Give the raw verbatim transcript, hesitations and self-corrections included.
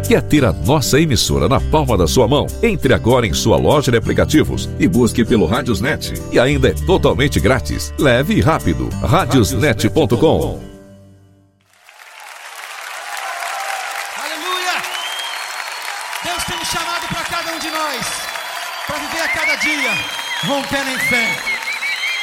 Quer ter a nossa emissora na palma da sua mão? Entre agora em sua loja de aplicativos e busque pelo Radiosnet. E ainda é totalmente grátis. Leve e rápido. radiosnet ponto com. Aleluia! Deus tem um chamado para cada um de nós, para viver a cada dia rompendo em fé.